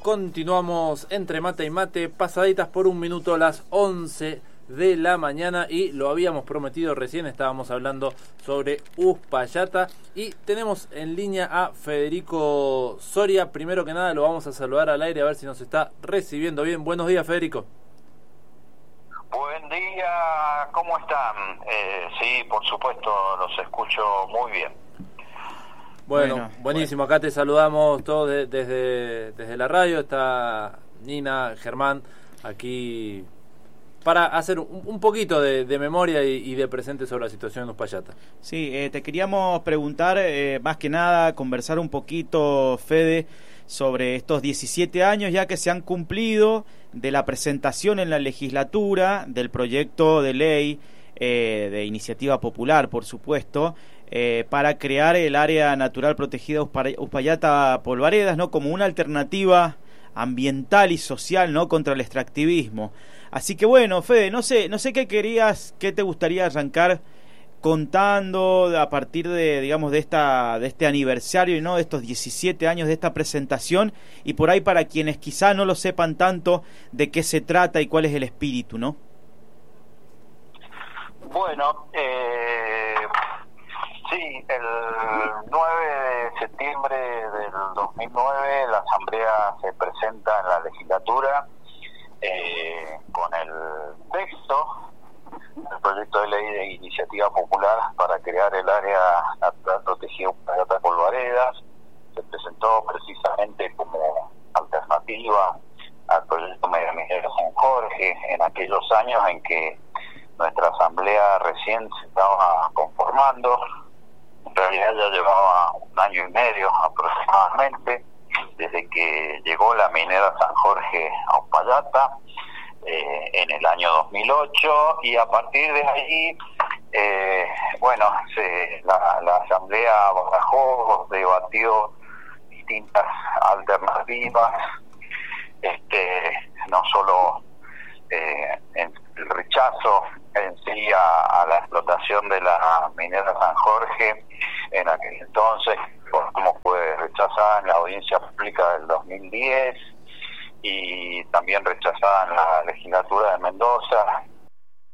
Continuamos entre mate y mate, pasaditas por un minuto las 11 de la mañana, y lo habíamos prometido recién, estábamos hablando sobre Uspallata y tenemos en línea a Federico Soria. Primero que nada lo vamos a saludar al aire a ver si nos está recibiendo bien. Buenos días, Federico. Buen día, ¿cómo están? Sí, por supuesto, los escucho muy bien. Bueno, buenísimo, acá te saludamos todos desde la radio. Está Nina, Germán, aquí para hacer un poquito de memoria y de presente sobre la situación en Uspallata. Sí, te queríamos preguntar, más que nada, conversar un poquito, Fede, sobre estos 17 años ya que se han cumplido de la presentación en la legislatura del proyecto de ley de iniciativa popular, por supuesto, para crear el área natural protegida Uspallata-Polvaredas, ¿no? Como una alternativa ambiental y social, ¿no? Contra el extractivismo. Así que bueno, Fede, no sé qué te gustaría arrancar contando a partir de, digamos, de este aniversario, ¿no? De estos 17 años de esta presentación, y por ahí para quienes quizá no lo sepan tanto de qué se trata y cuál es el espíritu, ¿no? Bueno, sí, el 9 de septiembre del 2009 la Asamblea se presenta en la legislatura con el texto del proyecto de ley de iniciativa popular para crear el área natural protegida Uspallata-Polvaredas. Se presentó precisamente como alternativa al proyecto Megaminera San Jorge en aquellos años en que nuestra asamblea recién se estaba conformando. En realidad ya llevaba un año y medio aproximadamente desde que llegó la minera San Jorge a Uspallata en el año 2008, y a partir de ahí la asamblea barajó, debatió distintas alternativas, no solo en el rechazo en sí a la explotación de la minera San Jorge en aquel entonces, como fue rechazada en la audiencia pública del 2010 y también rechazada en la legislatura de Mendoza